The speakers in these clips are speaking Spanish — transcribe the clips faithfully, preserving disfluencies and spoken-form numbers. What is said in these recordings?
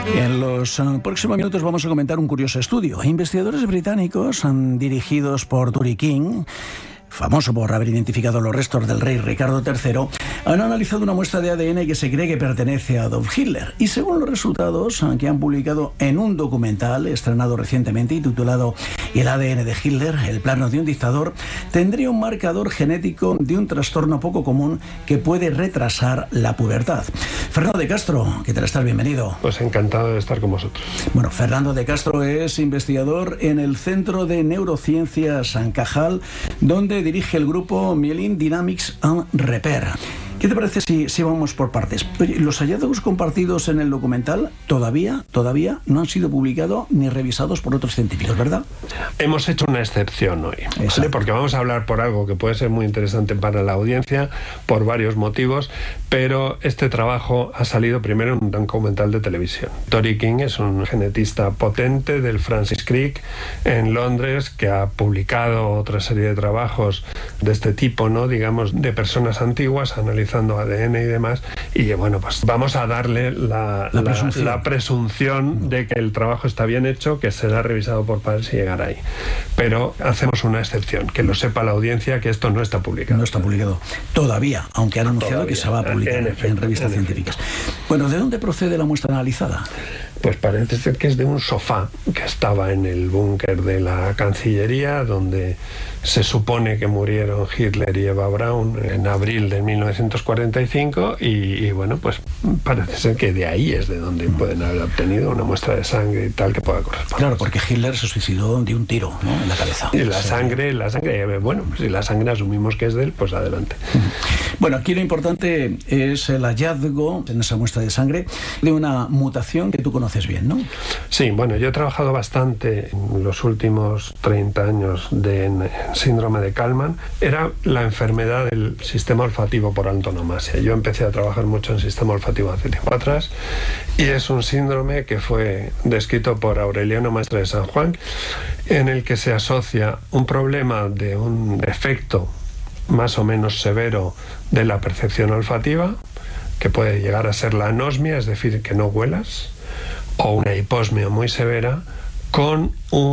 En los uh, próximos minutos vamos a comentar un curioso estudio. Investigadores británicos um, dirigidos por Turi King, famoso por haber identificado los restos del rey Ricardo tercero, han analizado una muestra de A D N que se cree que pertenece a Adolf Hitler. Y según los resultados que han publicado en un documental estrenado recientemente y titulado El A D N de Hitler, el plano de un dictador, tendría un marcador genético de un trastorno poco común que puede retrasar la pubertad. Fernando de Castro, ¿qué tal estás? Bienvenido. Pues encantado de estar con vosotros. Bueno, Fernando de Castro es investigador en el Centro de Neurociencias Cajal, donde dirige el grupo Myelin Dynamics and Repair. ¿Qué te parece si, si vamos por partes? Oye, los hallazgos compartidos en el documental todavía, todavía no han sido publicados ni revisados por otros científicos, ¿verdad? Hemos hecho una excepción hoy, ¿vale? Porque vamos a hablar por algo que puede ser muy interesante para la audiencia por varios motivos, pero este trabajo ha salido primero en un documental de televisión. Turi King es un genetista potente del Francis Crick en Londres que ha publicado otra serie de trabajos de este tipo, ¿no? Digamos, de personas antiguas, analizando A D N y demás, y bueno, pues vamos a darle la, la, la, presunción. la presunción de que el trabajo está bien hecho, que será revisado por pares y llegar ahí. Pero hacemos una excepción, que lo sepa la audiencia, que esto no está publicado. No está publicado todavía, aunque han anunciado todavía, que se va a publicar en, efecto, en revistas en científicas. Efecto. Bueno, ¿de dónde procede la muestra analizada? Pues parece ser que es de un sofá que estaba en el búnker de la Cancillería, donde se supone que murieron Hitler y Eva Braun en abril de mil novecientos cuarenta y cinco, y, y bueno, pues parece ser que de ahí es de donde pueden haber obtenido una muestra de sangre y tal que pueda corresponder. Claro, porque Hitler se suicidó de un tiro, ¿no?, en la cabeza. Y la sangre, la sangre, bueno, pues si la sangre asumimos que es de él, pues adelante. Bueno, aquí lo importante es el hallazgo en esa muestra de sangre de una mutación que tú conoces bien, ¿no? Sí, bueno, yo he trabajado bastante en los últimos treinta años de en, en síndrome de Kallmann. Era la enfermedad del sistema olfativo por antonomasia. Yo empecé a trabajar mucho en sistema olfativo hace tiempo atrás, y es un síndrome que fue descrito por Aureliano Maestre de San Juan, en el que se asocia un problema de un defecto más o menos severo de la percepción olfativa, que puede llegar a ser la anosmia, es decir, que no huelas, o una hiposmia muy severa, con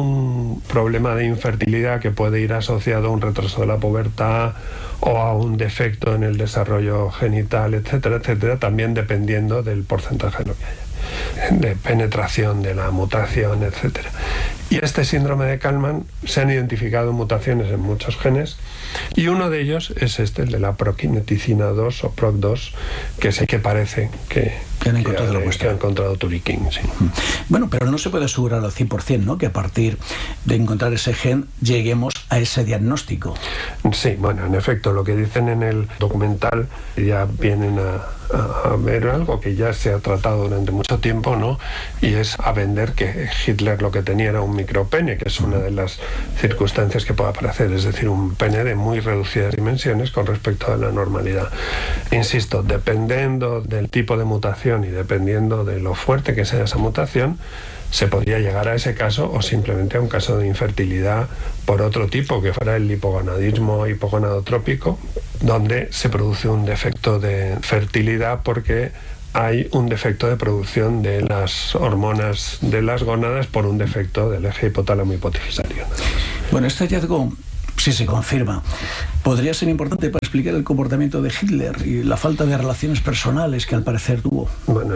un problema de infertilidad que puede ir asociado a un retraso de la pubertad o a un defecto en el desarrollo genital, etcétera, etcétera, también dependiendo del porcentaje de lo que haya, de penetración de la mutación, etcétera. Y este síndrome de Kallmann se han identificado mutaciones en muchos genes, y uno de ellos es este, el de la prokineticina dos o P R O C dos, que es el que parece que, que han encontrado, que, que ha encontrado Turi King. Sí. Bueno, pero no se puede asegurar al cien por cien, ¿no?, que a partir de encontrar ese gen lleguemos a ese diagnóstico. Sí, bueno, en efecto, lo que dicen en el documental ya vienen a, a, a ver algo que ya se ha tratado durante mucho tiempo, ¿no? Y es a vender que Hitler lo que tenía era un micropene, que es una de las circunstancias que puede aparecer, es decir, un pene de muy reducidas dimensiones con respecto a la normalidad. Insisto, dependiendo del tipo de mutación y dependiendo de lo fuerte que sea esa mutación, se podría llegar a ese caso, o simplemente a un caso de infertilidad por otro tipo, que fuera el hipogonadismo hipogonadotrópico, donde se produce un defecto de fertilidad porque hay un defecto de producción de las hormonas de las gónadas por un defecto del eje hipotálamo hipofisario. Bueno, este hallazgo, si se confirma, podría ser importante para explicar el comportamiento de Hitler y la falta de relaciones personales que al parecer tuvo. Bueno,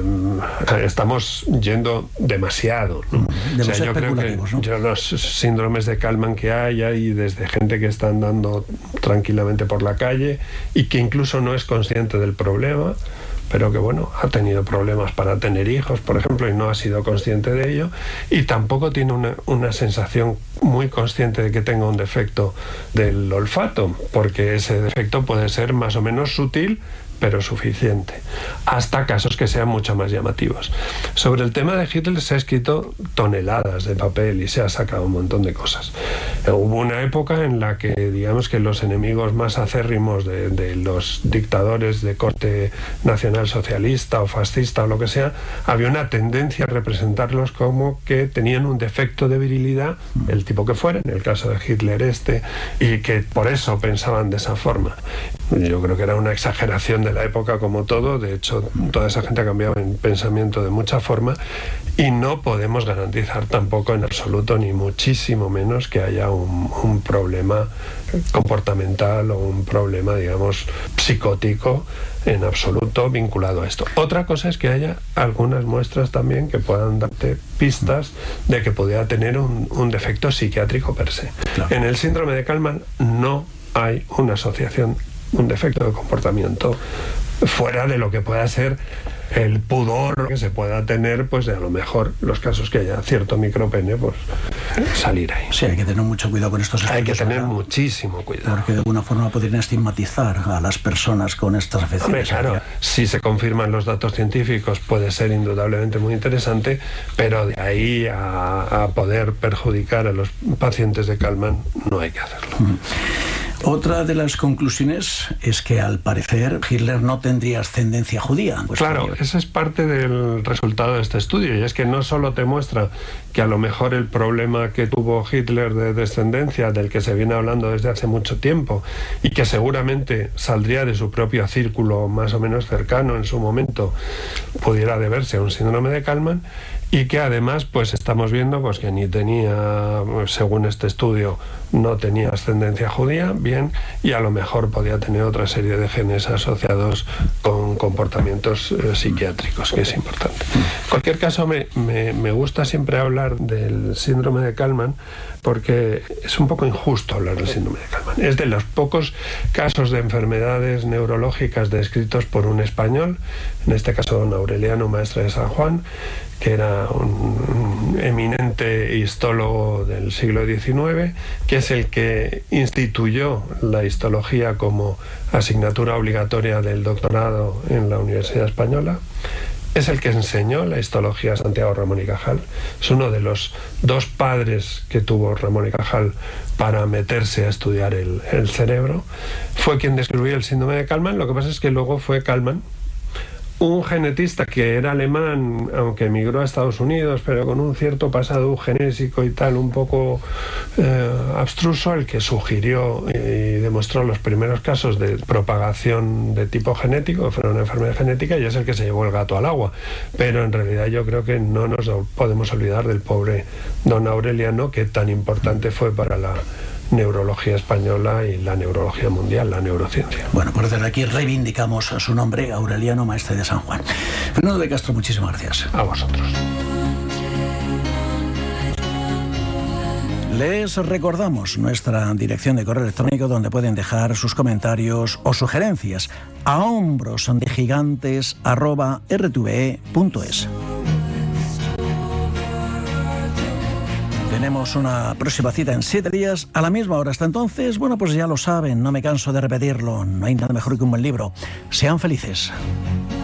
eh, estamos yendo demasiado, ¿no? Demasiado, o sea, yo creo que ¿no? yo los síndromes de Kallmann que hay, hay desde gente que está andando tranquilamente por la calle y que incluso no es consciente del problema, pero que bueno, ha tenido problemas para tener hijos, por ejemplo, y no ha sido consciente de ello, y tampoco tiene una, una sensación muy consciente de que tenga un defecto del olfato, porque ese defecto puede ser más o menos sutil, pero suficiente, hasta casos que sean mucho más llamativos. Sobre el tema de Hitler se ha escrito toneladas de papel y se ha sacado un montón de cosas. Hubo una época en la que, digamos que los enemigos más acérrimos de, de los dictadores de corte nacionalsocialista o fascista o lo que sea, había una tendencia a representarlos como que tenían un defecto de virilidad, el tipo que fuera, en el caso de Hitler este, y que por eso pensaban de esa forma. Yo creo que era una exageración de la época como todo. De hecho, toda esa gente ha cambiado en pensamiento de mucha forma y no podemos garantizar tampoco en absoluto, ni muchísimo menos, que haya un, un problema comportamental o un problema, digamos, psicótico en absoluto vinculado a esto. Otra cosa es que haya algunas muestras también que puedan darte pistas de que pudiera tener un, un defecto psiquiátrico per se. Claro. En el síndrome de Kallmann no hay una asociación, un defecto de comportamiento fuera de lo que pueda ser el pudor que se pueda tener, pues de a lo mejor los casos que haya cierto micropene, pues salir ahí. Sí, hay que tener mucho cuidado con estos estudios. Hay que tener, ¿verdad?, muchísimo cuidado. Porque de alguna forma podrían estigmatizar a las personas con estas afecciones. Hombre, claro, si se confirman los datos científicos puede ser indudablemente muy interesante, pero de ahí a, a poder perjudicar a los pacientes de Kallmann no hay que hacerlo. Mm. Otra de las conclusiones es que, al parecer, Hitler no tendría ascendencia judía. Pues claro, ese es parte del resultado de este estudio, y es que no solo te muestra que a lo mejor el problema que tuvo Hitler de descendencia, del que se viene hablando desde hace mucho tiempo, y que seguramente saldría de su propio círculo más o menos cercano en su momento, pudiera deberse a un síndrome de Kallmann, y que además pues estamos viendo pues que ni tenía, según este estudio, no tenía ascendencia judía, bien, y a lo mejor podía tener otra serie de genes asociados con comportamientos eh, psiquiátricos, que es importante. En cualquier caso, me, me, me gusta siempre hablar del síndrome de Kallmann, porque es un poco injusto hablar del síndrome de Kallmann. Es de los pocos casos de enfermedades neurológicas descritos por un español, en este caso don Aureliano Maestre de San Juan, que era un, un eminente histólogo del siglo diecinueve, que es el que instituyó la histología como asignatura obligatoria del doctorado en la Universidad Española. Es el que enseñó la histología a Santiago Ramón y Cajal. Es uno de los dos padres que tuvo Ramón y Cajal para meterse a estudiar el, el cerebro. Fue quien describió el síndrome de Kallmann. Lo que pasa es que luego fue Kallmann, un genetista que era alemán, aunque emigró a Estados Unidos, pero con un cierto pasado eugenésico y tal, un poco eh, abstruso, el que sugirió y demostró los primeros casos de propagación de tipo genético, que fueron una enfermedad genética, y es el que se llevó el gato al agua. Pero en realidad yo creo que no nos podemos olvidar del pobre don Aureliano, que tan importante fue para la neurología española y la neurología mundial, la neurociencia. Bueno, pues desde aquí reivindicamos a su nombre, Aureliano Maestre de San Juan. Fernando de Castro, muchísimas gracias. A vosotros. Les recordamos nuestra dirección de correo electrónico, donde pueden dejar sus comentarios o sugerencias a hombrosdegigantes arroba r t v e punto es. Tenemos una próxima cita en siete días, a la misma hora. Hasta entonces, bueno, pues ya lo saben, no me canso de repetirlo, no hay nada mejor que un buen libro. Sean felices.